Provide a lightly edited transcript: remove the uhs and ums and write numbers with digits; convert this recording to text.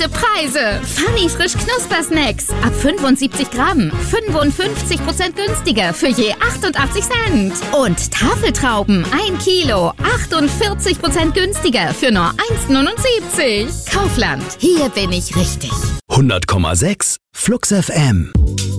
beste Preise. Funny frisch Knusper-Snacks ab 75 Gramm, 55% günstiger für je 88 Cent. Und Tafeltrauben 1 Kilo, 48% günstiger für nur 1,79. Kaufland, hier bin ich richtig. 100,6 Flux FM.